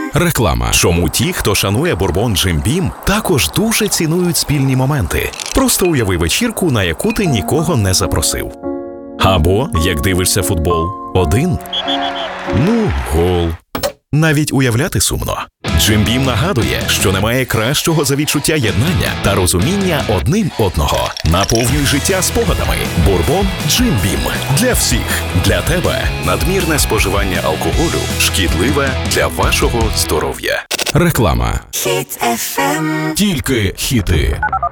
Реклама. Чому ті, хто шанує бурбон Jim Beam, також дуже цінують спільні моменти. Просто уяви вечірку, на яку ти нікого не запросив. Або, як дивишся футбол, один. Гол. Навіть уявляти сумно. Jim Beam нагадує, що немає кращого за відчуття єднання та розуміння одним одного. Наповнюй життя спогадами. Бурбон Jim Beam. Для всіх. Для тебе. Надмірне споживання алкоголю шкідливе для вашого здоров'я. Реклама. Хіт FM. Тільки хіти.